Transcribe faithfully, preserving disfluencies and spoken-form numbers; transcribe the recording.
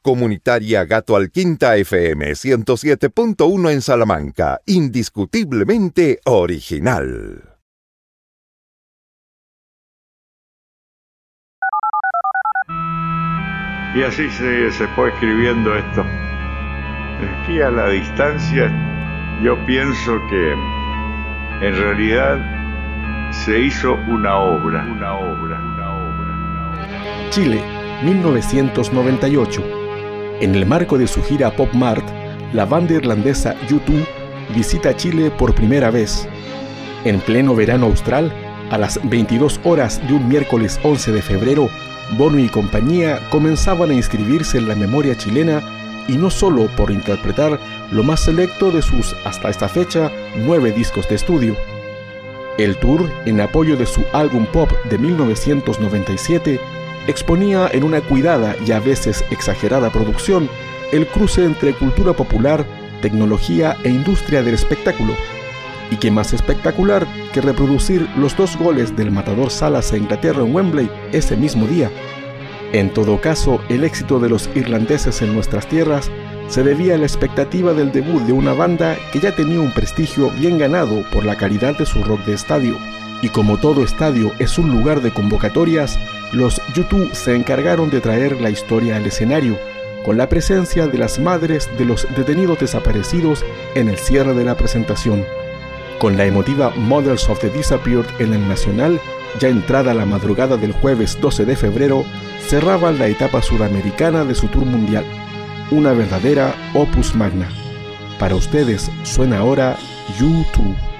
Comunitaria Gato Alquinta F M ciento siete punto uno en Salamanca, indiscutiblemente original. Y así se, se fue escribiendo esto. Aquí a la distancia yo pienso que en realidad se hizo una obra, una obra, una obra, una obra. Chile, mil novecientos noventa y ocho. En el marco de su gira Pop Mart, la banda irlandesa U dos visita Chile por primera vez. En pleno verano austral, a las veintidós horas de un miércoles once de febrero, Bono y compañía comenzaban a inscribirse en la memoria chilena, y no solo por interpretar lo más selecto de sus, hasta esta fecha, nueve discos de estudio. El tour, en apoyo de su álbum pop de mil novecientos noventa y siete, exponía en una cuidada y a veces exagerada producción el cruce entre cultura popular, tecnología e industria del espectáculo. Y qué más espectacular que reproducir los dos goles del matador Salas a Inglaterra en Wembley ese mismo día. En todo caso, el éxito de los irlandeses en nuestras tierras se debía a la expectativa del debut de una banda que ya tenía un prestigio bien ganado por la calidad de su rock de estadio. Y como todo estadio es un lugar de convocatorias, los U dos se encargaron de traer la historia al escenario, con la presencia de las madres de los detenidos desaparecidos en el cierre de la presentación. Con la emotiva Mothers of the Disappeared en el Nacional, ya entrada la madrugada del jueves doce de febrero, cerraban la etapa sudamericana de su tour mundial. Una verdadera opus magna. Para ustedes suena ahora U dos.